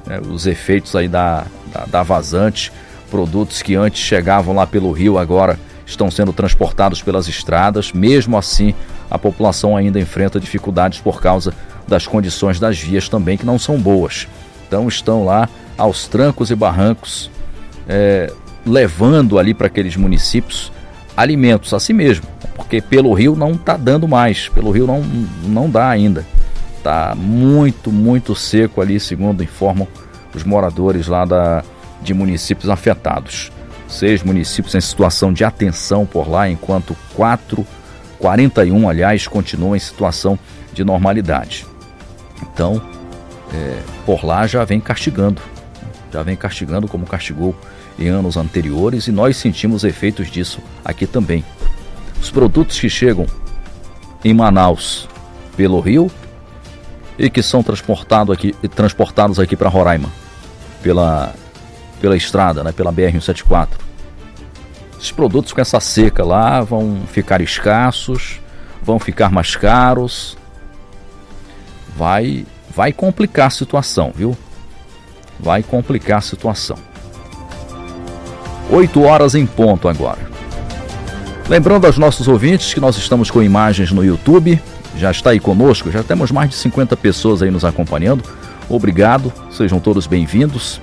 né, os efeitos aí da vazante, produtos que antes chegavam lá pelo rio, agora estão sendo transportados pelas estradas. Mesmo assim, a população ainda enfrenta dificuldades por causa das condições das vias também, que não são boas. Então estão lá aos trancos e barrancos, levando ali para aqueles municípios alimentos, assim mesmo, porque pelo rio não está dando mais, pelo rio não dá ainda. Está muito seco ali, segundo informam os moradores lá de municípios afetados. 6 municípios em situação de atenção por lá, enquanto 41, aliás, continuam em situação de normalidade. Então, por lá já vem castigando como castigou em anos anteriores, e nós sentimos efeitos disso aqui também. Os produtos que chegam em Manaus pelo rio e que são transportados aqui para Roraima pela estrada, né, pela BR-174. Esses produtos com essa seca lá vão ficar escassos, vão ficar mais caros. Vai complicar a situação, viu? Vai complicar a situação. 8 horas em ponto agora. Lembrando aos nossos ouvintes que nós estamos com imagens no YouTube. Já está aí conosco, já temos mais de 50 pessoas aí nos acompanhando. Obrigado, sejam todos bem-vindos.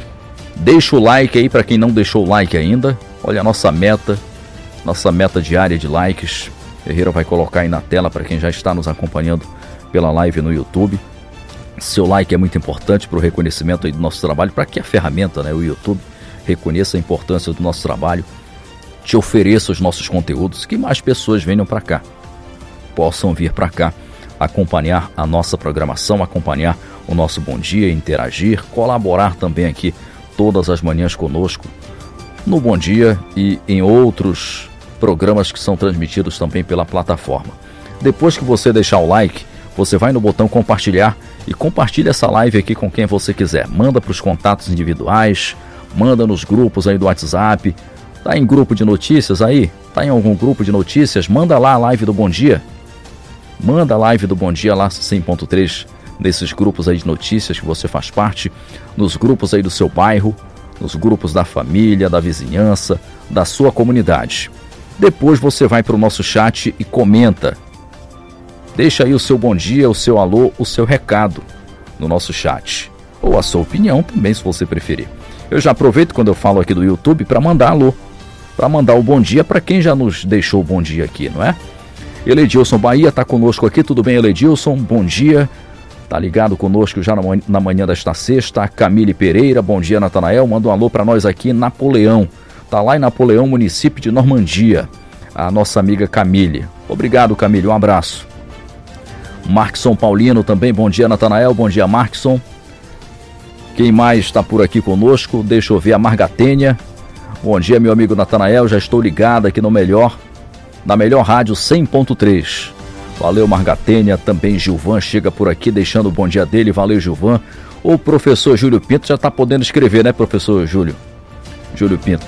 Deixa o like aí para quem não deixou o like ainda. Olha a nossa meta diária de likes. Ferreira vai colocar aí na tela para quem já está nos acompanhando pela live no YouTube. Seu like é muito importante para o reconhecimento aí do nosso trabalho, para que a ferramenta, né, o YouTube, reconheça a importância do nosso trabalho, te ofereça os nossos conteúdos, que mais pessoas venham para cá, possam vir para cá, acompanhar a nossa programação, acompanhar o nosso Bom Dia, interagir, colaborar também aqui todas as manhãs conosco no Bom Dia e em outros programas que são transmitidos também pela plataforma. Depois que você deixar o like, você vai no botão compartilhar e compartilha essa live aqui com quem você quiser. Manda para os contatos individuais, manda nos grupos aí do WhatsApp. Tá em grupo de notícias aí? Tá em algum grupo de notícias? Manda lá a live do Bom Dia. Manda a live do Bom Dia lá 100.3 nesses grupos aí de notícias que você faz parte, nos grupos aí do seu bairro, nos grupos da família, da vizinhança, da sua comunidade. Depois você vai para o nosso chat e comenta. Deixa aí o seu bom dia, o seu alô, o seu recado no nosso chat. Ou a sua opinião também, se você preferir. Eu já aproveito quando eu falo aqui do YouTube para mandar alô, para mandar o bom dia para quem já nos deixou o bom dia aqui, não é? Eledilson Bahia está conosco aqui, tudo bem, Eledilson? Bom dia, tá ligado conosco já na manhã desta sexta. Camille Pereira, bom dia, Natanael, manda um alô para nós aqui em Napoleão, tá lá em Napoleão, município de Normandia, a nossa amiga Camille. Obrigado, Camille, um abraço. Markson Paulino também, bom dia, Natanael, bom dia, Markson. Quem mais está por aqui conosco? Deixa eu ver, a Margatênia. Bom dia, meu amigo Natanael, já estou ligado aqui na melhor rádio 100.3. Valeu, Margatênia. Também Gilvan chega por aqui deixando o bom dia dele. Valeu, Gilvan. O professor Júlio Pinto já está podendo escrever, né, professor Júlio Pinto?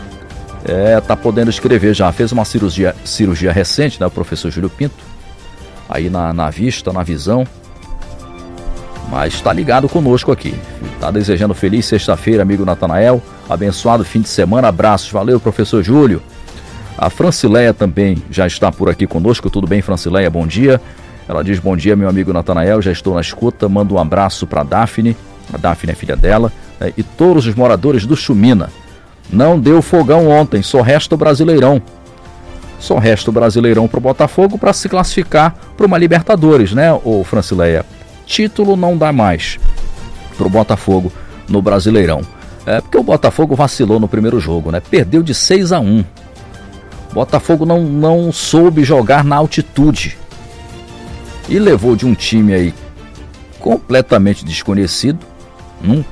Tá podendo escrever já. Fez uma cirurgia recente, né, o professor Júlio Pinto. Aí na vista, na visão. Mas está ligado conosco aqui. Está desejando feliz sexta-feira, amigo Natanael. Abençoado fim de semana. Abraços. Valeu, professor Júlio. A Francileia também já está por aqui conosco. Tudo bem, Francileia? Bom dia. Ela diz, bom dia, meu amigo Natanael. Já estou na escuta. Manda um abraço para a Daphne. A Daphne é filha dela. E todos os moradores do Chumina. Não deu fogão ontem. Só resta o Brasileirão. Só resta o Brasileirão para o Botafogo para se classificar para uma Libertadores, né, ô Francileia? Título não dá mais para o Botafogo no Brasileirão. Porque o Botafogo vacilou no primeiro jogo, né? Perdeu de 6-1. O Botafogo não soube jogar na altitude. E levou de um time aí completamente desconhecido,